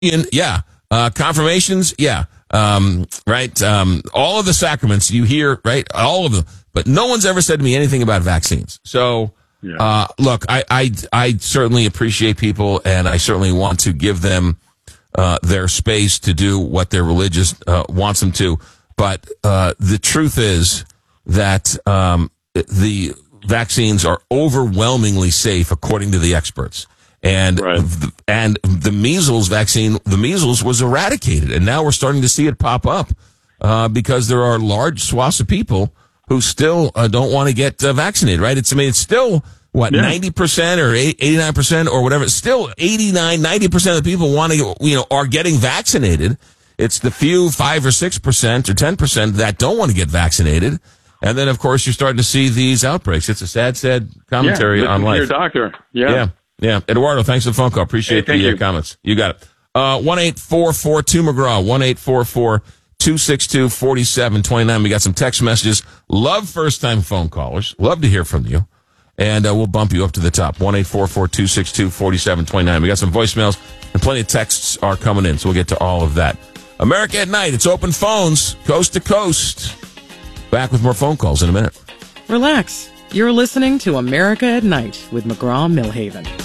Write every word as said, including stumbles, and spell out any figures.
Yeah. Uh, confirmations, yeah. Um, right. Um, all of the sacraments you hear, right? All of them. But no one's ever said to me anything about vaccines. So, Yeah. uh, look, I, I, I certainly appreciate people, and I certainly want to give them uh, their space to do what their religious uh, wants them to. But uh, the truth is that um, the vaccines are overwhelmingly safe, according to the experts. And Right. th- and the measles vaccine, the measles was eradicated, and now we're starting to see it pop up uh, because there are large swaths of people who still uh, don't want to get uh, vaccinated. Right? It's I mean, it's still what Yeah. ninety percent or eighty-nine percent or whatever. It's still eighty-nine, ninety percent of the people want to, you know, are getting vaccinated. It's the few five or six percent or ten percent that don't want to get vaccinated. And then, of course, you're starting to see these outbreaks. It's a sad, sad commentary yeah, on listen to life. your doctor. Yeah. Yeah. Yeah. Eduardo, thanks for the phone call. Appreciate Hey, thank the uh, you. comments. You got it. Uh, one eight four four two McGraw, one eight four four two six two four seven two nine. We got some text messages. Love first-time phone callers. Love to hear from you. And uh, we'll bump you up to the top. one eight four four two six two four seven two nine. We got some voicemails, and plenty of texts are coming in, so we'll get to all of that. America at Night. It's open phones, coast to coast. Back with more phone calls in a minute. Relax. You're listening to America at Night with McGraw Millhaven.